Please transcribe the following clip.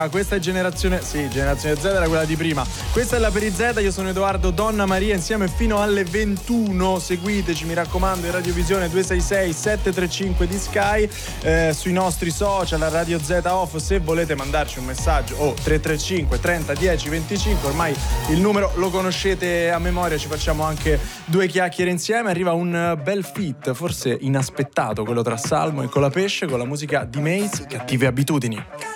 Questa è generazione Z era quella di prima. Questa è la Per i Z, io sono Edoardo Donna Maria, insieme fino alle 21. Seguiteci, mi raccomando, in radiovisione 266 735 di Sky, sui nostri social, Radio Z Off, se volete mandarci un messaggio, 335 30 10 25, ormai il numero lo conoscete a memoria, ci facciamo anche due chiacchiere insieme. Arriva un bel feat, forse inaspettato, quello tra Salmo e Colapesce, con la musica di Mace, Cattive Abitudini.